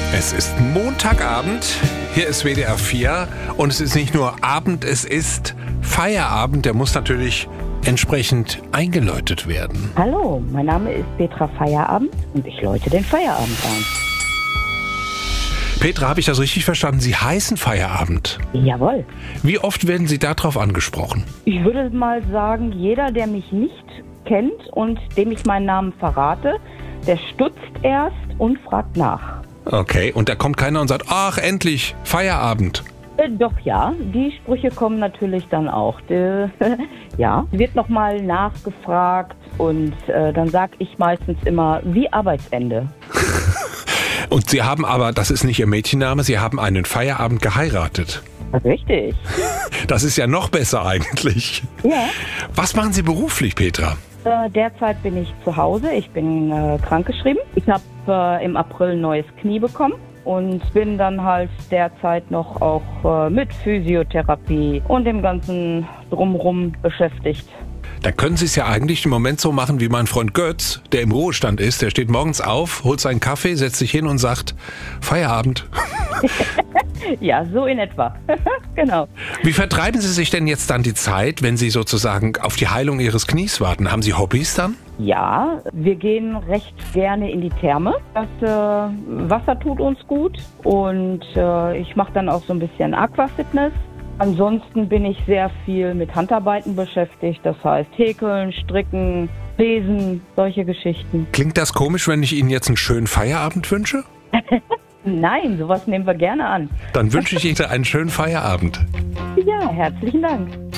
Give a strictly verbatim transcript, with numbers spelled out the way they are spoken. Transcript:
Es ist Montagabend, hier ist W D R vier und es ist nicht nur Abend, es ist Feierabend, der muss natürlich entsprechend eingeläutet werden. Hallo, mein Name ist Petra Feierabend und ich läute den Feierabend ein. Petra, habe ich das richtig verstanden? Sie heißen Feierabend. Jawohl. Wie oft werden Sie darauf angesprochen? Ich würde mal sagen, jeder, der mich nicht kennt und dem ich meinen Namen verrate, der stutzt erst und fragt nach. Okay, und da kommt keiner und sagt, ach endlich, Feierabend. Äh, doch ja, die Sprüche kommen natürlich dann auch. Äh, ja, wird nochmal nachgefragt und äh, dann sage ich meistens immer, wie Arbeitsende. Und Sie haben aber, das ist nicht Ihr Mädchenname, Sie haben einen Feierabend geheiratet. Richtig. Das ist ja noch besser eigentlich. Ja. Was machen Sie beruflich, Petra? Äh, derzeit bin ich zu Hause, ich bin äh, krankgeschrieben. Ich habe äh, im April ein neues Knie bekommen und bin dann halt derzeit noch auch äh, mit Physiotherapie und dem ganzen Drumrum beschäftigt. Da können Sie es ja eigentlich im Moment so machen wie mein Freund Götz, der im Ruhestand ist. Der steht morgens auf, holt seinen Kaffee, setzt sich hin und sagt, Feierabend. Ja, so in etwa. Genau. Wie vertreiben Sie sich denn jetzt dann die Zeit, wenn Sie sozusagen auf die Heilung Ihres Knies warten? Haben Sie Hobbys dann? Ja, wir gehen recht gerne in die Therme. Das äh, Wasser tut uns gut und äh, ich mache dann auch so ein bisschen Aquafitness. Ansonsten bin ich sehr viel mit Handarbeiten beschäftigt, das heißt häkeln, stricken, lesen, solche Geschichten. Klingt das komisch, wenn ich Ihnen jetzt einen schönen Feierabend wünsche? Nein, sowas nehmen wir gerne an. Dann wünsche ich Ihnen einen schönen Feierabend. Ja, herzlichen Dank.